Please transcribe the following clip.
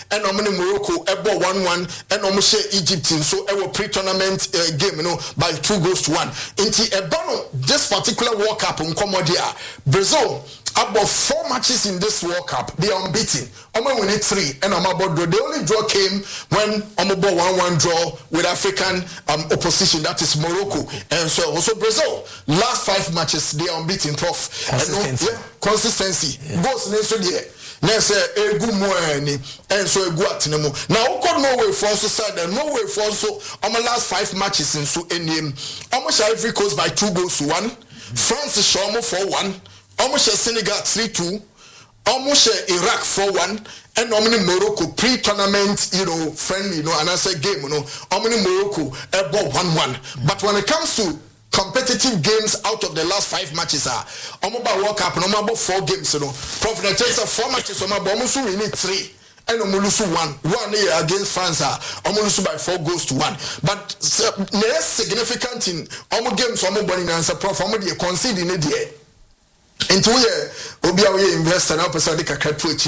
and omni Morocco ebo 1-1 and omushe Egypt so ewo pre-tournament game by 2-1 inti ebono this particular World Cup nkomodia Brazil about 4 matches in this World Cup they are unbeaten omo win 3 and omo draw. The only draw came when omo 1-1 draw with African opposition, that is Morocco. And so also Brazil last 5 matches they are unbeaten. Consistency goes next year. Let's say egu moani and so egu atinemu. Now Norway for also said that Norway for also on the last 5 matches in so in almost Ivory Coast by 2-1. France is Shomo 4-1. Almost Senegal 3-2. Almost Iraq 4-1. And omni Morocco pre-tournament, friendly, and I say game, omni Morocco about 1-1. But when it comes to competitive games out of the last 5 matches, about World Cup, about 4 games, Prophet takes 4 matches, almost we need 3. And Omulusu 1 year against France, Omulusu by 4-1. But less significant in Omo games, Omo Bonnie answer Prof, Omo conceding it here. Into here, Obiawe investor now, person,